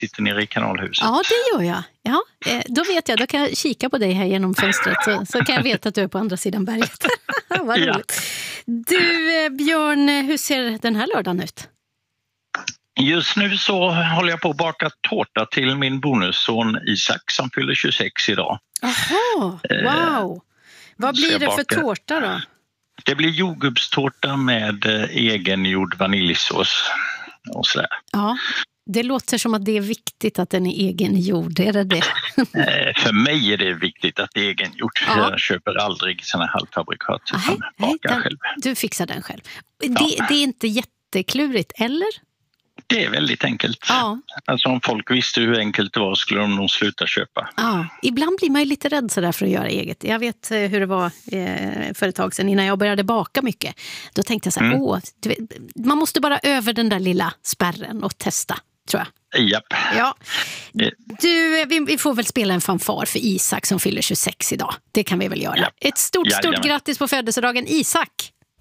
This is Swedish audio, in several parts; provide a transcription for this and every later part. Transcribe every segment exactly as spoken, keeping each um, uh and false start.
sitter nere i kanalhuset. Ja, det gör jag. Ja, eh, då vet jag, då kan jag kika på dig här genom fönstret så, så kan jag veta att du är på andra sidan berget. Vad Ja. roligt. Du, eh, Björn, hur ser den här lördagen ut? Just nu så håller jag på att baka tårta till min bonusson Isak som fyller tjugosex idag. Jaha, wow. Vad så blir jag det för bakar- tårta då? Det blir jordgubbstårta med eh, egengjord vaniljsås och sådär. Ja, det låter som att det är viktigt att den är egengjord, är det det? Eh, för mig är det viktigt att det är egengjort. Ja. Jag köper aldrig såna halvfabrikat Nej, utan nej, bakar den- själv. Du fixar den själv. Det, Ja. det är inte jätteklurigt, eller? Det är väldigt enkelt. Ja. Alltså om folk visste hur enkelt det var skulle de nog sluta köpa. Ja, ibland blir man ju lite rädd så där för att göra eget. Jag vet eh, hur det var eh, för ett tag sedan innan jag började baka mycket. Då tänkte jag så här, Mm. åh, du vet, man måste bara över den där lilla spärren och testa, tror jag. Japp. Ja. Eh. Du, vi, vi får väl spela en fanfar för Isak som fyller tjugosex idag. Det kan vi väl göra. Ja. Ett stort, stort Jajamän. grattis på födelsedagen, Isak!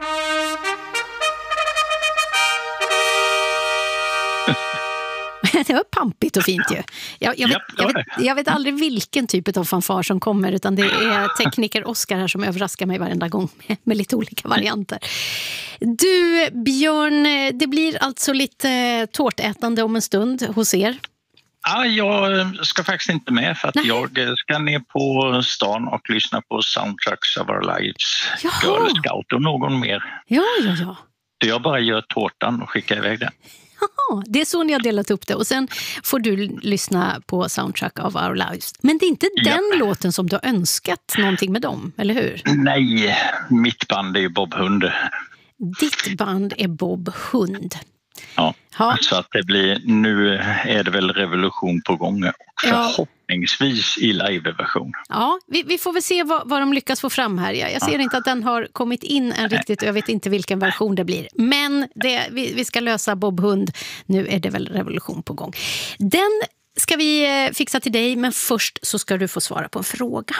Det var pampigt och fint ju. Jag, jag, vet, Japp, det jag, var vet, det. jag vet aldrig vilken typ av fanfar som kommer, utan det är tekniker Oskar här som överraskar mig varenda gång med, med lite olika varianter. Du, Björn, det blir alltså lite tårtätande om en stund hos er. Ja, jag ska faktiskt inte med för att Nej. jag ska ner på stan och lyssna på Soundtracks of Our Lives, Jaha. Girl Scout och någon mer. Ja, ja, ja. Så jag bara gör tårtan och skickar iväg den. Jaha, det är så ni har delat upp det. Och sen får du lyssna på Soundtrack of Our Lives. Men det är inte Ja. den låten som du har önskat någonting med dem, eller hur? Nej, mitt band är ju Bob Hund. Ditt band är Bob Hund. Ja. Ja. Så att det blir, nu är det väl revolution på gång och Ja. förhoppningsvis i liveversion. Ja, vi, vi får väl se vad, vad de lyckas få fram här. Jag, jag ser inte att den har kommit in än riktigt och jag vet inte vilken version det blir. Men det, vi, vi ska lösa Bob Hund. Nu är det väl revolution på gång. Den ska vi eh, fixa till dig, men först så ska du få svara på en fråga.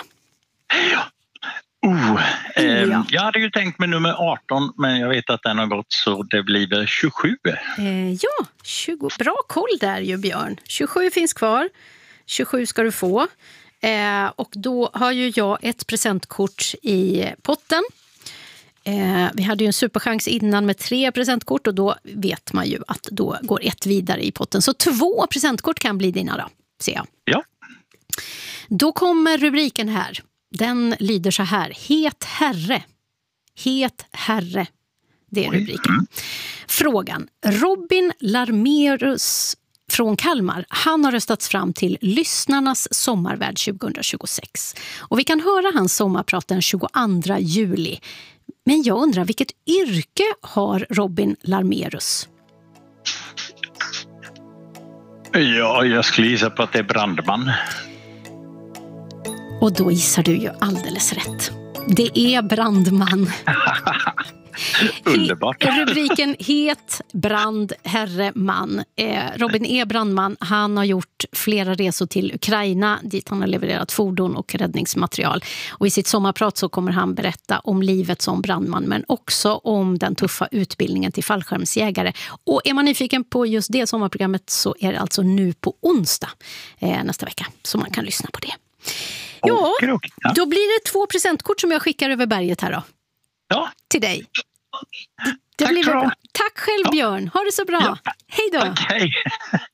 Oh, eh, Ja. Jag hade ju tänkt med nummer arton men jag vet att den har gått så det blir väl tjugosju. Eh, ja, tjugo, bra koll där ju, Björn. tjugosju finns kvar. tjugosju ska du få. Eh, och då har ju jag ett presentkort i potten. Eh, vi hade ju en superchans innan med tre presentkort och då vet man ju att då går ett vidare i potten. Så två presentkort kan bli dina då, ser jag. Ja. Då kommer rubriken här. Den lyder så här: Het herre. Het herre. Det är rubriken. Frågan: Robin Larmerus från Kalmar, han har röstats fram till Lyssnarnas sommarvärd tjugohundratjugosex. Och vi kan höra hans sommarprat den tjugoandra juli. Men jag undrar, vilket yrke har Robin Larmerus? Ja, jag skulle gissa på att det är brandman. Och då gissar du ju alldeles rätt. Det är brandman. Underbart. He- rubriken Het brand herre man. Eh, Robin är brandman. Han har gjort flera resor till Ukraina dit han har levererat fordon och räddningsmaterial. Och i sitt sommarprat så kommer han berätta om livet som brandman men också om den tuffa utbildningen till fallskärmsjägare. Och är man nyfiken på just det sommarprogrammet så är det alltså nu på onsdag eh, nästa vecka så man kan lyssna på det. Ja, Okej, okej. Ja. då blir det två presentkort som jag skickar över berget här då. Ja, Till dig. Det Tack blir så bra. bra. Tack själv, Björn. Ha det så bra. Ja. Hej då. okej.